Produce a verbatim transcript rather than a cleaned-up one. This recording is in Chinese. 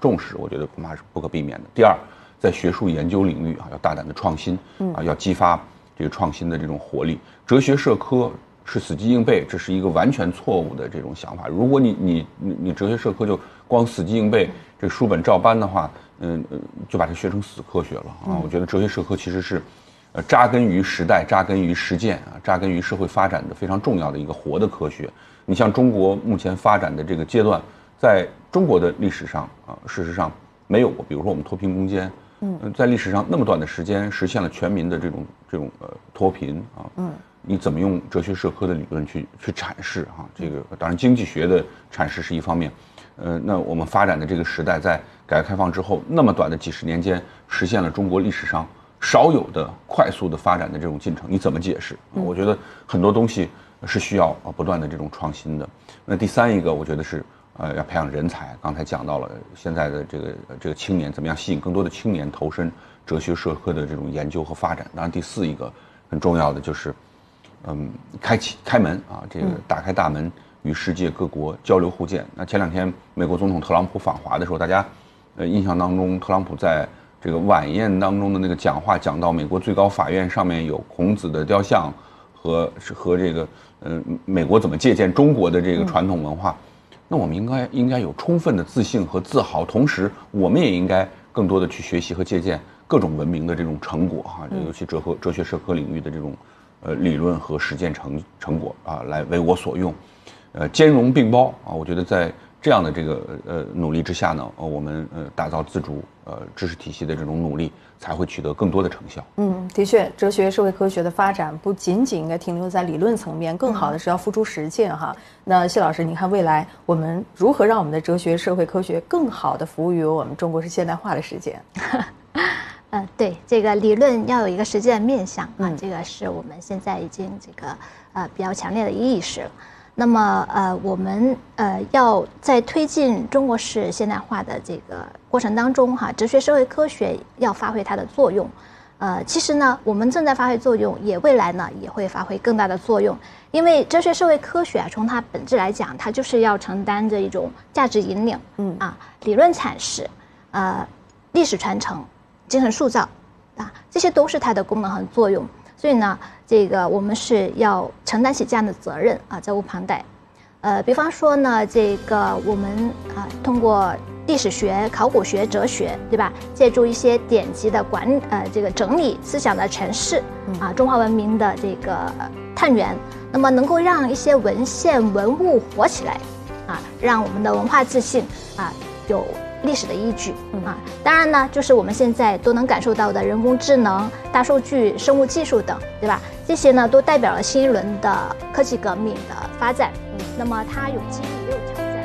重视，我觉得恐怕是不可避免的。第二，在学术研究领域啊，要大胆的创新啊，要激发这个创新的这种活力。哲学社科是死记硬背，这是一个完全错误的这种想法。如果你你你你哲学社科就光死记硬背，这书本照搬的话，嗯嗯，就把它学成死科学了啊。我觉得哲学社科其实是，呃，扎根于时代、扎根于实践啊、扎根于社会发展的非常重要的一个活的科学。你像中国目前发展的这个阶段，在中国的历史上啊，事实上没有过。比如说我们脱贫攻坚，嗯，在历史上那么短的时间实现了全民的这种这种呃脱贫啊，嗯。你怎么用哲学社科的理论去去阐释哈、啊？这个当然经济学的阐释是一方面，呃，那我们发展的这个时代，在改革开放之后，那么短的几十年间，实现了中国历史上少有的快速的发展的这种进程，你怎么解释？嗯、我觉得很多东西是需要啊不断的这种创新的。那第三一个，我觉得是呃要培养人才。刚才讲到了现在的这个这个青年怎么样吸引更多的青年投身哲学社科的这种研究和发展。当然，第四一个很重要的就是。嗯，开启开门啊，这个打开大门，与世界各国交流互鉴。那前两天美国总统特朗普访华的时候，大家呃印象当中，特朗普在这个晚宴当中的那个讲话，讲到美国最高法院上面有孔子的雕像和和这个呃美国怎么借鉴中国的这个传统文化，那我们应该应该有充分的自信和自豪，同时我们也应该更多的去学习和借鉴各种文明的这种成果哈，尤其哲科哲学社科领域的这种。呃，理论和实践成成果啊，来为我所用，呃，兼容并包啊，我觉得在这样的这个呃努力之下呢，呃，我们呃打造自主呃知识体系的这种努力，才会取得更多的成效。 嗯，的确，哲学社会科学的发展不仅仅应该停留在理论层面，更好的是要付诸实践哈。那谢老师，您看未来我们如何让我们的哲学社会科学更好的服务于我们中国式现代化的实践？ 呃，对，这个理论要有一个实践的面向啊，嗯、这个是我们现在已经这个呃比较强烈的意识。那么呃，我们呃要在推进中国式现代化的这个过程当中哈，哲学社会科学要发挥它的作用。呃，其实呢，我们正在发挥作用，也未来呢也会发挥更大的作用。因为哲学社会科学啊，从它本质来讲，它就是要承担着一种价值引领，嗯啊，理论阐释，呃，历史传承。精神塑造，啊，这些都是它的功能和作用。所以呢，这个我们是要承担起这样的责任啊，责无旁贷。呃，比方说呢，这个我们啊，通过历史学、考古学、哲学，对吧？借助一些典籍的管呃这个整理、思想的诠释啊，中华文明的这个探源，那么能够让一些文献文物活起来，啊，让我们的文化自信啊有。历史的依据啊，当然呢，就是我们现在都能感受到的人工智能、大数据、生物技术等，对吧？这些呢，都代表了新一轮的科技革命的发展。嗯，那么它有机遇。